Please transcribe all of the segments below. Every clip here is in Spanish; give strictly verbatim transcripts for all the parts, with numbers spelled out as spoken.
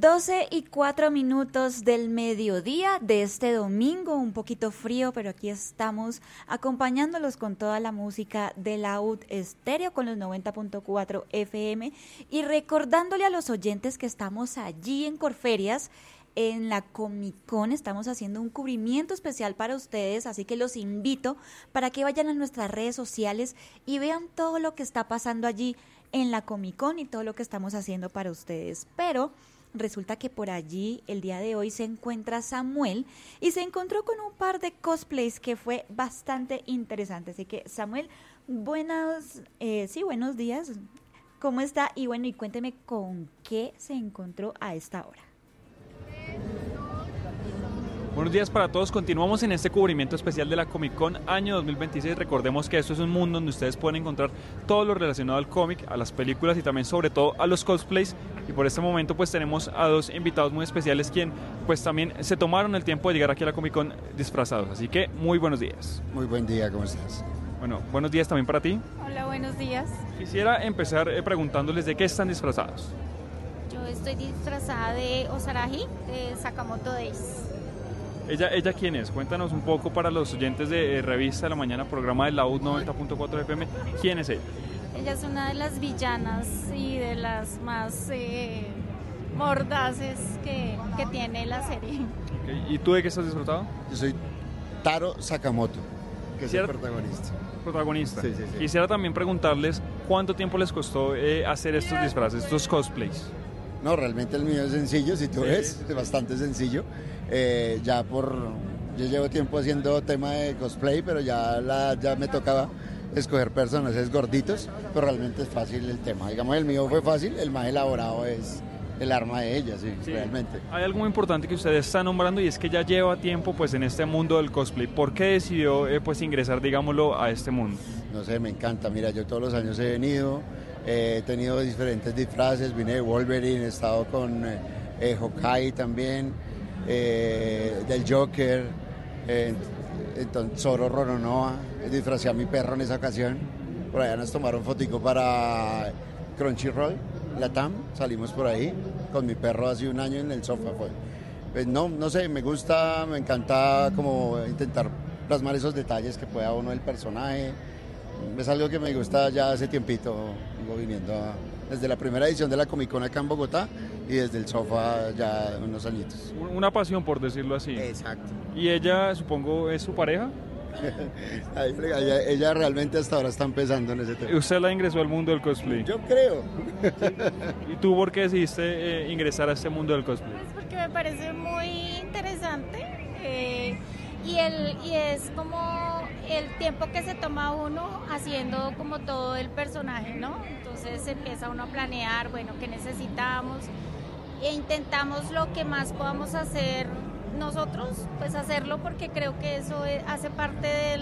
doce y cuatro minutos del mediodía de este domingo, un poquito frío, pero aquí estamos acompañándolos con toda la música de Laúd Estéreo con los noventa punto cuatro F M y recordándole a los oyentes que estamos allí en Corferias, en la Comic Con. Estamos haciendo un cubrimiento especial para ustedes, así que los invito para que vayan a nuestras redes sociales y vean todo lo que está pasando allí en la Comic Con y todo lo que estamos haciendo para ustedes. Pero resulta que por allí el día de hoy se encuentra Samuel y se encontró con un par de cosplays que fue bastante interesante. Así que Samuel, buenos, eh, sí, buenos días. ¿Cómo está? Y bueno, y cuénteme con qué se encontró a esta hora. Buenos días para todos, continuamos en este cubrimiento especial de la Comic Con año dos mil veintiséis. Recordemos que esto es un mundo donde ustedes pueden encontrar todo lo relacionado al cómic, a las películas y también sobre todo a los cosplays. Y por este momento pues tenemos a dos invitados muy especiales quien pues también se tomaron el tiempo de llegar aquí a la Comic Con disfrazados. Así que muy buenos días. Muy buen día, ¿cómo estás? Bueno, buenos días también para ti. Hola, buenos días. Quisiera empezar eh, preguntándoles de qué están disfrazados. Yo estoy disfrazada de Osaraji, de Sakamoto Days. ¿Ella, ¿Ella quién es? Cuéntanos un poco para los oyentes de eh, Revista de la Mañana, programa de Laúd noventa punto cuatro F M. ¿Quién es ella? Ella es una de las villanas y de las más eh, mordaces que, que tiene la serie. Okay. ¿Y tú de qué estás disfrazado? Yo soy Taro Sakamoto, que es ¿Cierto? el protagonista. Protagonista. Sí, sí, sí. Quisiera también preguntarles cuánto tiempo les costó eh, hacer estos disfraces, estos cosplays. No, realmente el mío es sencillo, si tú Sí. ves, es bastante sencillo. Eh, ya por, yo llevo tiempo haciendo tema de cosplay, pero ya, la, ya me tocaba escoger personajes gorditos, pero realmente es fácil el tema. Digamos, el mío fue fácil, el más elaborado es el arma de ella, sí, Sí. realmente. Hay algo muy importante que usted está nombrando y es que ya lleva tiempo pues en este mundo del cosplay. ¿Por qué decidió eh, pues ingresar, digámoslo, a este mundo? No sé, me encanta. Mira, yo todos los años he venido, eh, he tenido diferentes disfraces, vine de Wolverine, he estado con eh, eh, Hawkeye también, eh, del Joker, eh, entonces Zoro Roronoa, disfracé a mi perro en esa ocasión. Por allá nos tomaron fotico para Crunchyroll, Latam, salimos por ahí con mi perro hace un año en el sofá. Fue. Pues no, no sé, me gusta, me encanta como intentar plasmar esos detalles que pueda uno del personaje. Es algo que me gusta ya hace tiempito, vengo viniendo a, desde la primera edición de la Comic Con acá en Bogotá y desde el sofá ya unos añitos. Una pasión, por decirlo así. Exacto. ¿Y ella, supongo, es su pareja? ella, ella realmente hasta ahora está empezando en ese tema. ¿Usted la ingresó al mundo del cosplay? Yo creo. ¿Y tú por qué decidiste eh, ingresar a este mundo del cosplay? Pues porque me parece muy interesante eh, y, el, y es como el tiempo que se toma uno haciendo como todo el personaje, ¿no? Entonces empieza uno a planear, bueno, qué necesitamos e intentamos lo que más podamos hacer nosotros, pues hacerlo porque creo que eso hace parte del,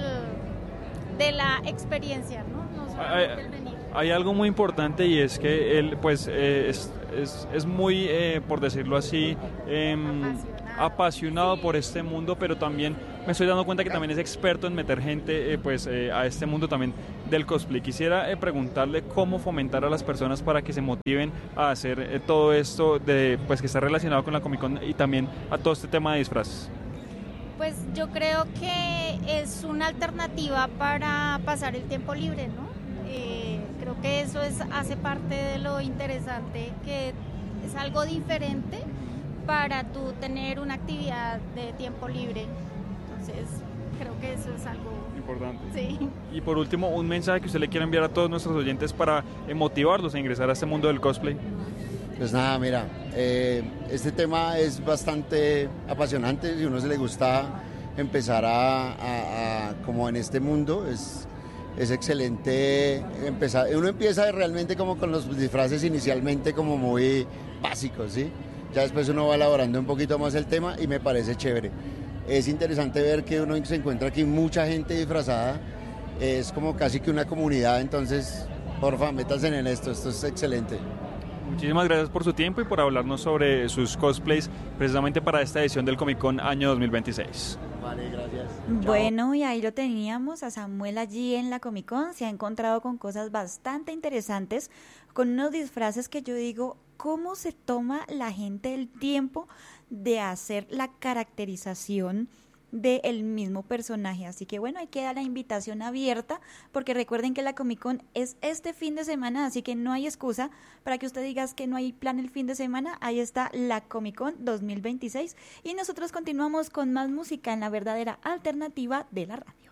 de la experiencia, ¿no? No solamente el venir. Hay algo muy importante y es que él pues eh, es, es, es muy, eh, por decirlo así, eh, apasionado, apasionado sí. por este mundo, pero también me estoy dando cuenta que también es experto en meter gente eh, pues eh, a este mundo también del cosplay. Quisiera eh, preguntarle cómo fomentar a las personas para que se motiven a hacer eh, todo esto de pues que está relacionado con la Comic Con y también a todo este tema de disfraces. Pues yo creo que es una alternativa para pasar el tiempo libre, ¿no? Eh, creo que eso es, hace parte de lo interesante, que es algo diferente para tú tener una actividad de tiempo libre. Entonces, creo que eso es algo importante. Sí. Y por último, un mensaje que usted le quiera enviar a todos nuestros oyentes para eh, motivarlos a ingresar a este mundo del cosplay. Pues nada, mira, eh, este tema es bastante apasionante. Si a uno se le gusta empezar a, a, a como en este mundo, es, es excelente empezar. Uno empieza realmente como con los disfraces inicialmente como muy básicos, ¿sí? Ya después uno va elaborando un poquito más el tema y me parece chévere. Es interesante ver que uno se encuentra aquí mucha gente disfrazada, es como casi que una comunidad, entonces porfa, métanse en esto, esto es excelente. Muchísimas gracias por su tiempo y por hablarnos sobre sus cosplays precisamente para esta edición del Comic Con año dos mil veintiséis. Vale, gracias. Bueno, y ahí lo teníamos a Samuel allí en la Comic Con, se ha encontrado con cosas bastante interesantes, con unos disfraces que yo digo, cómo se toma la gente el tiempo de hacer la caracterización del mismo personaje. Así que bueno, ahí queda la invitación abierta, porque recuerden que la Comic Con es este fin de semana, así que no hay excusa para que usted diga que no hay plan el fin de semana. Ahí está la Comic Con dos mil veintiséis y nosotros continuamos con más música en la verdadera alternativa de la radio.